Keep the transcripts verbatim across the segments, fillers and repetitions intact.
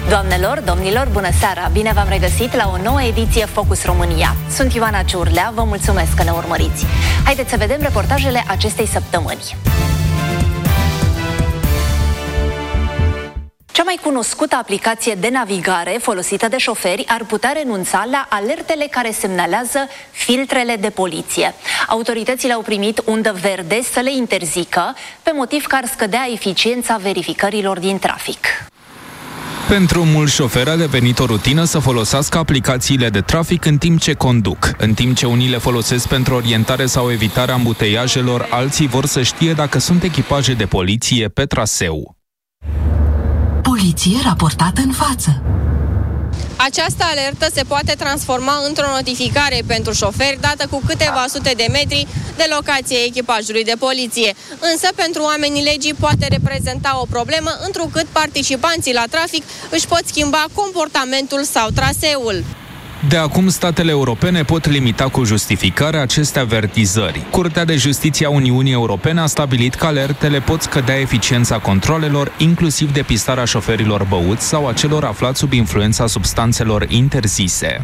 Doamnelor, domnilor, bună seara! Bine v-am regăsit la o nouă ediție Focus România. Sunt Ioana Ciurlea, vă mulțumesc că ne urmăriți. Haideți să vedem reportajele acestei săptămâni. Cea mai cunoscută aplicație de navigare folosită de șoferi ar putea renunța la alertele care semnalează filtrele de poliție. Autoritățile au primit undă verde să le interzică, pe motiv că ar scădea eficiența verificărilor din trafic. Pentru mulți șoferi a devenit o rutină să folosească aplicațiile de trafic în timp ce conduc. În timp ce unii le folosesc pentru orientare sau evitarea ambuteiajelor, alții vor să știe dacă sunt echipaje de poliție pe traseu. Poliție raportată în față. Această alertă se poate transforma într-o notificare pentru șoferi dată cu câteva sute de metri de locație echipajului de poliție. Însă pentru oamenii legii poate reprezenta o problemă, întrucât participanții la trafic își pot schimba comportamentul sau traseul. De acum, statele europene pot limita cu justificare aceste avertizări. Curtea de Justiție a Uniunii Europene a stabilit că alertele pot scădea eficiența controalelor, inclusiv depistarea șoferilor băuți sau a celor aflați sub influența substanțelor interzise.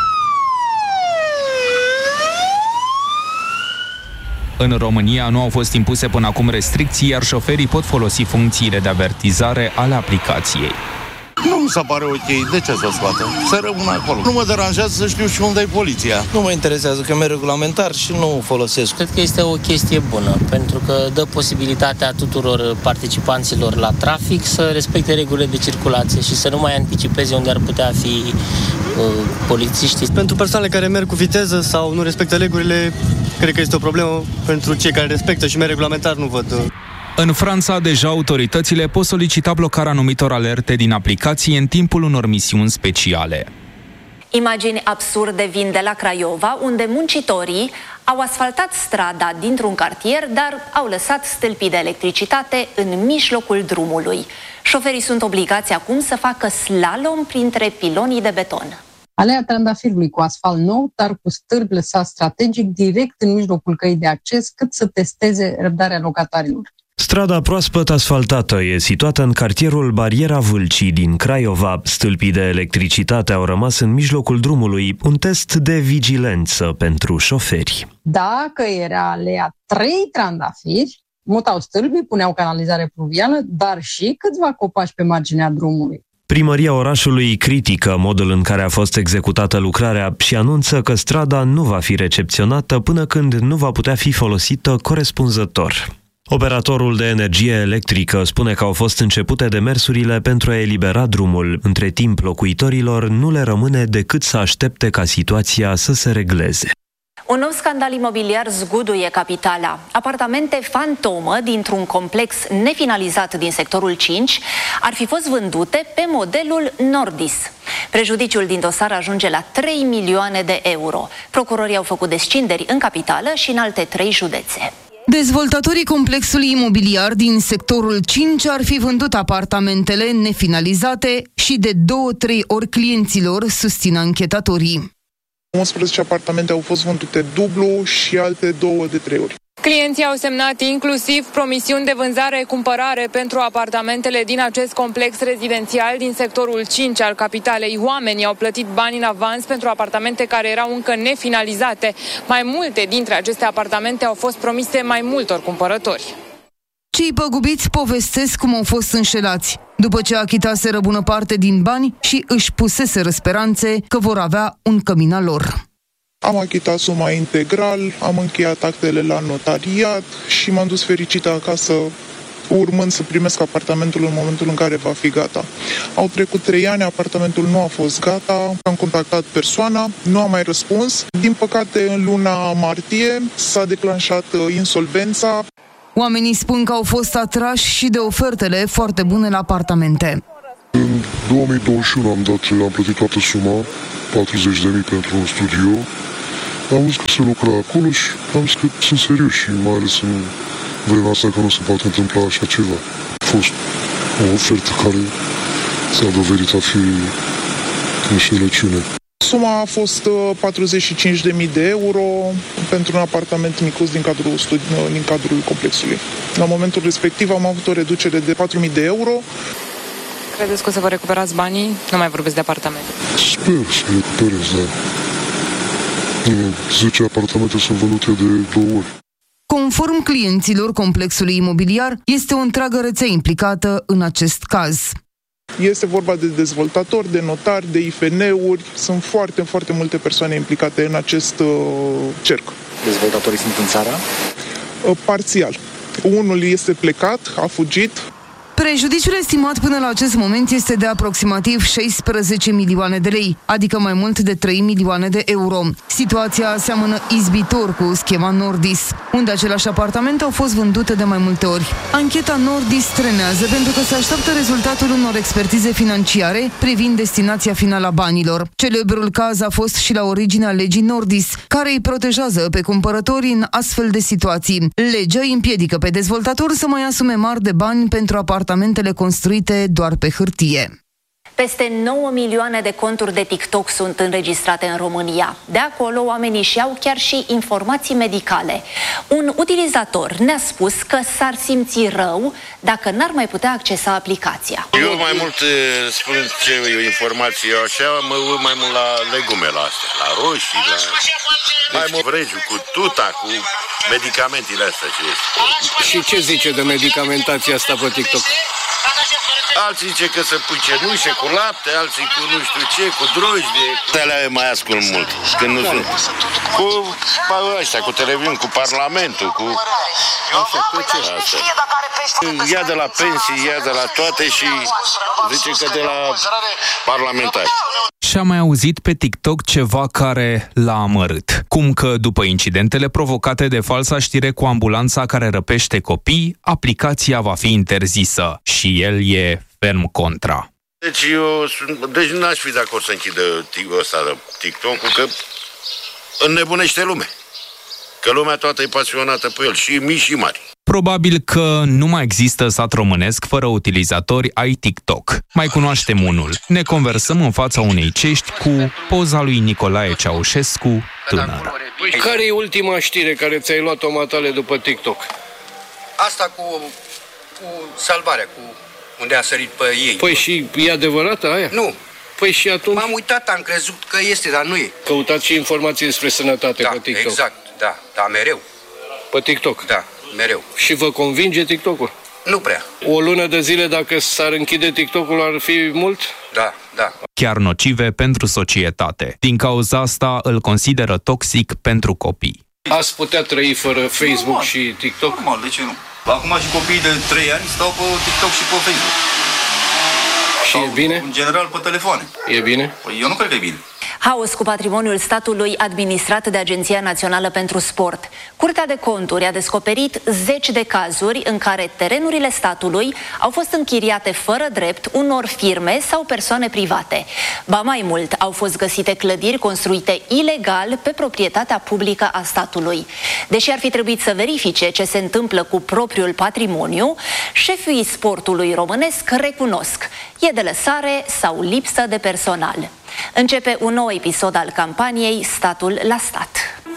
În România nu au fost impuse până acum restricții, iar șoferii pot folosi funcțiile de avertizare ale aplicației. Nu mi se pare ok. De ce să scoată? Să rămână acolo. Nu mă deranjează să știu și unde e poliția. Nu mă interesează că merg regulamentar și nu o folosesc. Cred că este o chestie bună, pentru că dă posibilitatea tuturor participanților la trafic să respecte regulile de circulație și să nu mai anticipeze unde ar putea fi uh, polițiștii. Pentru persoanele care merg cu viteză sau nu respectă regulile, cred că este o problemă. Pentru cei care respectă și merg regulamentar, nu văd. În Franța, deja autoritățile pot solicita blocarea anumitor alerte din aplicație în timpul unor misiuni speciale. Imagini absurde vin de la Craiova, unde muncitorii au asfaltat strada dintr-un cartier, dar au lăsat stâlpii de electricitate în mijlocul drumului. Șoferii sunt obligați acum să facă slalom printre pilonii de beton. Alea Trandafirului cu asfalt nou, dar cu stâlpi lăsați strategic direct în mijlocul căii de acces, cât să testeze răbdarea locatarilor. Strada proaspăt asfaltată e situată în cartierul Bariera Vâlcii din Craiova. Stâlpii de electricitate au rămas în mijlocul drumului, un test de vigilență pentru șoferi. Dacă era alea trei trandafiri, mutau stâlpii, puneau canalizare pluvială, dar și câțiva copaci pe marginea drumului. Primăria orașului critică modul în care a fost executată lucrarea și anunță că strada nu va fi recepționată până când nu va putea fi folosită corespunzător. Operatorul de energie electrică spune că au fost începute demersurile pentru a elibera drumul. Între timp, locuitorilor nu le rămâne decât să aștepte ca situația să se regleze. Un nou scandal imobiliar zguduie capitala. Apartamente fantomă dintr-un complex nefinalizat din sectorul cinci ar fi fost vândute pe modelul Nordis. Prejudiciul din dosar ajunge la trei milioane de euro. Procurorii au făcut descinderi în capitală și în alte trei județe. Dezvoltatorii complexului imobiliar din sectorul cinci ar fi vândut apartamentele nefinalizate și de două-trei ori clienților, susțin anchetatorii. unsprezece apartamente au fost vândute dublu și alte două de trei ori. Clienții au semnat inclusiv promisiuni de vânzare-cumpărare pentru apartamentele din acest complex rezidențial din sectorul cinci al capitalei. Oamenii au plătit bani în avans pentru apartamente care erau încă nefinalizate. Mai multe dintre aceste apartamente au fost promise mai multor cumpărători. Cei păgubiți povestesc cum au fost înșelați, după ce achitaseră bună parte din bani și își puseseră speranțe că vor avea un cămin al lor. Am achitat suma integral, am încheiat actele la notariat și m-am dus fericită acasă, urmând să primesc apartamentul în momentul în care va fi gata. Au trecut trei ani, apartamentul nu a fost gata, am contactat persoana, nu a mai răspuns. Din păcate, în luna martie s-a declanșat insolvența. Oamenii spun că au fost atrași și de ofertele foarte bune la apartamente. În două mii douăzeci și unu am, dat, am plătit toată suma, patruzeci de mii pentru un studio. Am văzut că se lucra acolo și am zis că sunt serios și mai ales în vremea asta că nu se poate întâmpla așa ceva. A fost o ofertă care s-a dovedit a fi înșelăciune. Suma a fost patruzeci și cinci de mii de euro pentru un apartament micuț din cadrul, studi- din cadrul complexului. La momentul respectiv am avut o reducere de patru mii de euro. Credeți că o să vă recuperați banii? Nu mai vorbesc de apartamente. Sper să recuperez, dar zece apartamente sunt vândute de două ori. Conform clienților complexului imobiliar, este o întreagă rețea implicată în acest caz. Este vorba de dezvoltatori, de notari, de I F N-uri. Sunt foarte, foarte multe persoane implicate în acest uh, cerc. Dezvoltatorii sunt în țară? Uh, parțial. Unul este plecat, a fugit. Prejudiciul estimat până la acest moment este de aproximativ șaisprezece milioane de lei, adică mai mult de trei milioane de euro. Situația seamănă izbitor cu schema Nordis, unde aceleași apartamente au fost vândute de mai multe ori. Ancheta Nordis trenează pentru că se așteaptă rezultatul unor expertize financiare privind destinația finală a banilor. Celebrul caz a fost și la originea legii Nordis, care îi protejează pe cumpărători în astfel de situații. Legea îi împiedică pe dezvoltator să mai asume mari de bani pentru apartamente construite doar pe hârtie. Peste nouă milioane de conturi de TikTok sunt înregistrate în România. De acolo, oamenii își iau chiar și informații medicale. Un utilizator ne-a spus că s-ar simți rău dacă n-ar mai putea accesa aplicația. Eu mai mult spun ce informații eu așa, mă uit mai mult la legumele astea, la roșii, la... mai mult vregiu, cu tuta, cu medicamentele astea ce este. Și ce zice de medicamentația asta pe TikTok? Alții zice că se pui cenușe cu lapte, alții cu nu știu ce, cu drojde. Alea mai ascult mult, când nu sunt. Cu ăștia, cu televiziune, cu Parlamentul, cu... Așa, cu ce? Asta. Ia de la pensii, ia de la toate și zice că de la parlamentari. Și-a mai auzit pe TikTok ceva care l-a amărât. Cum că după incidentele provocate de falsa știre cu ambulanța care răpește copii, aplicația va fi interzisă. Și el e ferm contra. Deci eu sunt, deci n-aș fi de acord să închidă ăsta de TikTok-ul, că înnebunește lumea. Că lumea toată e pasionată pe el, și mici și mari. Probabil că nu mai există sat românesc fără utilizatori ai TikTok. Mai cunoaștem unul. Ne conversăm în fața unei cești cu poza lui Nicolae Ceaușescu, tânăr. Care e ultima știre care ți-ai luat-o matale după TikTok? Asta cu, cu salvarea, cu unde a sărit pe ei. Păi și e adevărată aia? Nu. Păi și atunci? M-am uitat, am crezut că este, dar nu e. Căutați și informații despre sănătate da, pe TikTok. Exact, da, da, mereu. Pe TikTok? Da, mereu. Și vă convinge TikTok-ul? Nu prea. O lună de zile, dacă s-ar închide TikTok-ul, ar fi mult? Da, da. Chiar nocive pentru societate. Din cauza asta îl consideră toxic pentru copii. Ați putea trăi fără Facebook normal. Și TikTok? Normal, de ce nu? Acum și copiii de trei ani stau pe TikTok și pe Facebook. Și e bine? În general pe telefoane. E bine? Păi eu nu cred că e bine. Haos cu patrimoniul statului administrat de Agenția Națională pentru Sport. Curtea de Conturi a descoperit zeci de cazuri în care terenurile statului au fost închiriate fără drept unor firme sau persoane private. Ba mai mult, au fost găsite clădiri construite ilegal pe proprietatea publică a statului. Deși ar fi trebuit să verifice ce se întâmplă cu propriul patrimoniu, șefii sportului românesc recunosc: e de lăsare sau lipsă de personal. Începe un nou episod al campaniei Statul la Stat.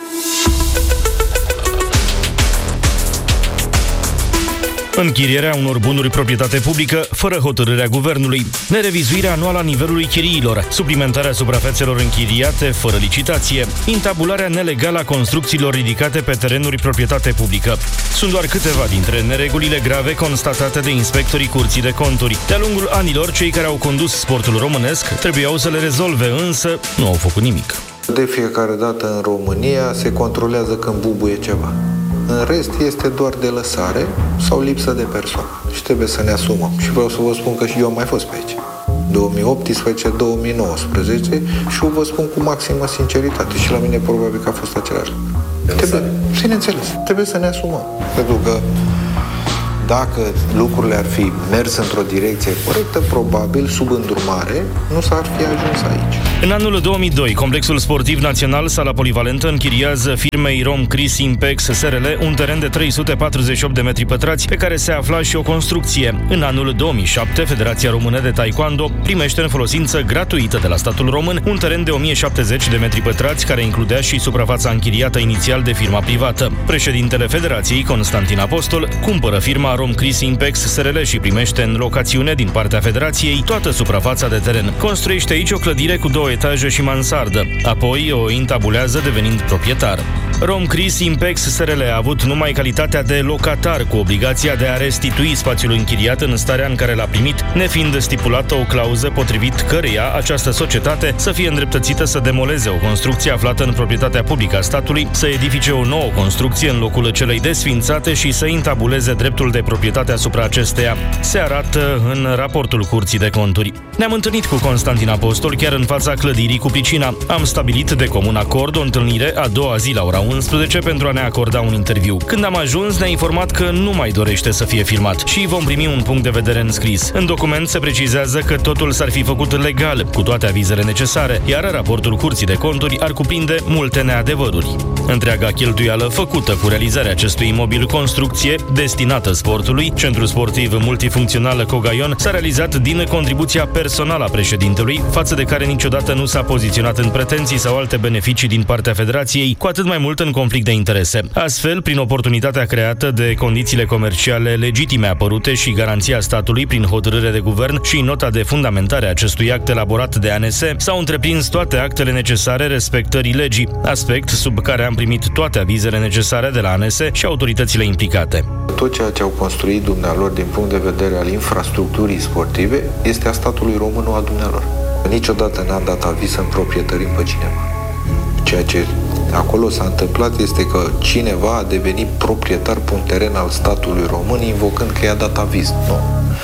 Închirierea unor bunuri proprietate publică fără hotărârea guvernului, nerevizuirea anuală a nivelului chiriilor, suplimentarea suprafețelor închiriate fără licitație, intabularea nelegală a construcțiilor ridicate pe terenuri proprietate publică. Sunt doar câteva dintre neregulile grave constatate de inspectorii Curții de Conturi. De-a lungul anilor, cei care au condus sportul românesc trebuiau să le rezolve, însă nu au făcut nimic. De fiecare dată în România se controlează când bubuie ceva. În rest este doar de lăsare sau lipsă de persoană. Și trebuie să ne asumăm. Și vreau să vă spun că și eu am mai fost pe aici. două mii optsprezece două mii nouăsprezece și eu vă spun cu maximă sinceritate. Și la mine probabil că a fost același lucru. Trebuie, bineînțeles, trebuie să ne asumăm. Pentru că dacă lucrurile ar fi mers într-o direcție corectă, probabil, sub îndrumare, nu s-ar fi ajuns aici. În anul două mii doi, Complexul Sportiv Național Sala Polivalentă închiriază firmei Rom Cris Impex S R L un teren de trei sute patruzeci și opt de metri pătrați pe care se afla și o construcție. În anul două mii șapte, Federația Română de Taekwondo primește în folosință gratuită de la statul român un teren de o mie șaptezeci de metri pătrați care includea și suprafața închiriată inițial de firma privată. Președintele Federației, Constantin Apostol, cumpără firma Firma Romcris Impex S R L și primește în locațiune din partea Federației toată suprafața de teren. Construiește aici o clădire cu două etaje și mansardă. Apoi o intabulează devenind proprietar. Romcris Impex S R L a avut numai calitatea de locatar cu obligația de a restitui spațiul închiriat în starea în care l-a primit, nefiind stipulată o clauză potrivit căreia această societate să fie îndreptățită să demoleze o construcție aflată în proprietatea publică a statului, să edifice o nouă construcție în locul celei desfințate și să intabuleze dreptul de proprietate asupra acesteia. Se arată în raportul Curții de Conturi. Ne-am întâlnit cu Constantin Apostol chiar în fața clădirii cu piscina. Am stabilit de comun acord o întâlnire a doua zi la ora unsprezece pentru a ne acorda un interviu. Când am ajuns, ne-a informat că nu mai dorește să fie filmat și vom primi un punct de vedere înscris. În document se precizează că totul s-ar fi făcut legal, cu toate avizele necesare, iar raportul Curții de Conturi ar cuprinde multe neadevăruri. Întreaga cheltuială făcută cu realizarea acestui imobil construcție destinată sportului, Centru Sportiv Multifuncțional Cogaion, s-a realizat din contribuția personală a președintelui, față de care niciodată nu s-a poziționat în pretenții sau alte beneficii din partea Federației, cu atât mai mult în conflict de interese. Astfel, prin oportunitatea creată de condițiile comerciale legitime apărute și garanția statului prin hotărâre de guvern și nota de fundamentare a acestui act elaborat de A N S, s-au întreprins toate actele necesare respectării legii, aspect sub care am primit toate avizele necesare de la A N S și autoritățile implicate. Tot ceea ce au construit dumnealor din punct de vedere al infrastructurii sportive este a statului român, nu a dumnealor. Niciodată n-am dat aviz să împroprietărim pe cineva. Ceea ce acolo s-a întâmplat este că cineva a devenit proprietar pe un teren al statului român invocând că i-a dat aviz. Nu.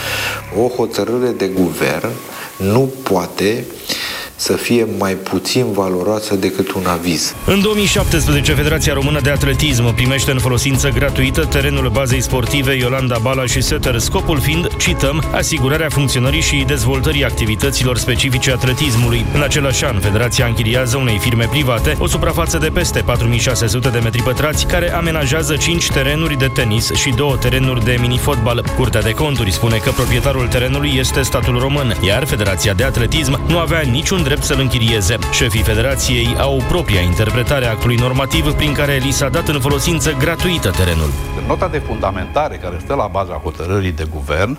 O hotărâre de guvern nu poate să fie mai puțin valoroasă decât un aviz. În două mii șaptesprezece, Federația Română de Atletism primește în folosință gratuită terenul bazei sportive Iolanda Bala și Setter, scopul fiind, cităm, asigurarea funcționării și dezvoltării activităților specifice atletismului. În același an, Federația închiriază unei firme private o suprafață de peste patru mii șase sute de metri pătrați, care amenajează cinci terenuri de tenis și două terenuri de mini-fotbal. Curtea de Conturi spune că proprietarul terenului este statul român, iar Federația de Atletism nu avea niciun drept să-l închirieze. Șefii Federației au propria interpretare a actului normativ prin care li s-a dat în folosință gratuită terenul. În nota de fundamentare care stă la baza hotărârii de guvern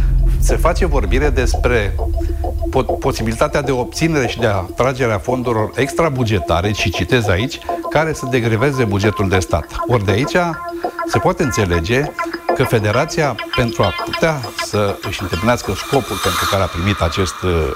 se face vorbire despre po- posibilitatea de obținere și de atragerea fondurilor extrabugetare, și citez aici, care să degreveze bugetul de stat. Ori de aici se poate înțelege că Federația, pentru a putea să își îndeplinească scopul pentru care a primit acest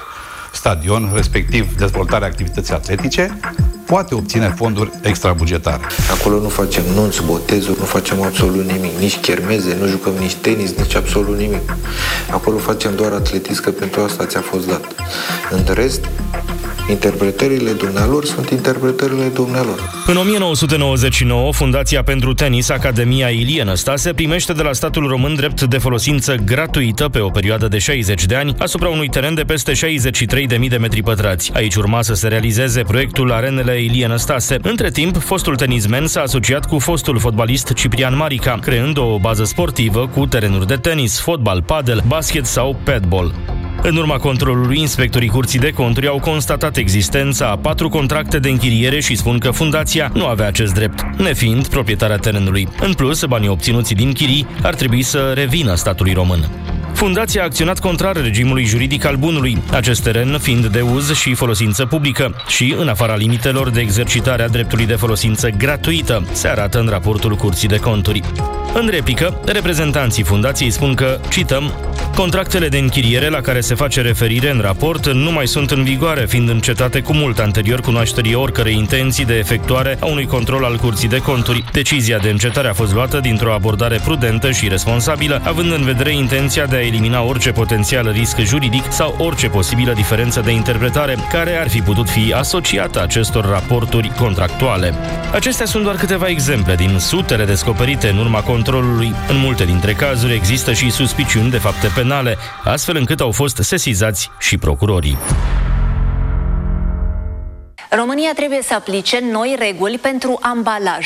stadion, respectiv dezvoltarea activității atletice, poate obține fonduri extrabugetare. Acolo nu facem nunți, botezuri, nu facem absolut nimic, nici chermeze, nu jucăm nici tenis, nici absolut nimic. Acolo facem doar atletism, că pentru asta ți-a fost dat. În rest, interpretările dumnealor sunt interpretările dumnealor. În o mie nouă sute nouăzeci și nouă, Fundația pentru Tenis Academia Ilie Năstase primește de la statul român drept de folosință gratuită pe o perioadă de șaizeci de ani asupra unui teren de peste șaizeci și trei de mii de metri pătrați. Aici urma să se realizeze proiectul Arenele Ilie Năstase. Între timp, fostul tenismen s-a asociat cu fostul fotbalist Ciprian Marica, creând o bază sportivă cu terenuri de tenis, fotbal, padel, basket sau padball. În urma controlului, inspectorii Curții de Conturi au constatat existența a patru contracte de închiriere și spun că fundația nu avea acest drept, nefiind proprietarea terenului. În plus, banii obținuți din chirii ar trebui să revină statului român. Fundația a acționat contrar regimului juridic al bunului, acest teren fiind de uz și folosință publică și în afara limitelor de exercitare a dreptului de folosință gratuită, se arată în raportul Curții de Conturi. În replică, reprezentanții fundației spun că, cităm, contractele de închiriere la care se face referire în raport nu mai sunt în vigoare, fiind încetate cu mult anterior cunoașterii oricărei intenții de efectuare a unui control al Curții de Conturi. Decizia de încetare a fost luată dintr-o abordare prudentă și responsabilă, având în vedere intenția de a elimina orice potențial risc juridic sau orice posibilă diferență de interpretare care ar fi putut fi asociată acestor raporturi contractuale. Acestea sunt doar câteva exemple din sutele descoperite în urma controlului. În multe dintre cazuri există și suspiciuni de fapte penale, astfel încât au fost sesizați și procurorii. România trebuie să aplice noi reguli pentru ambalaj.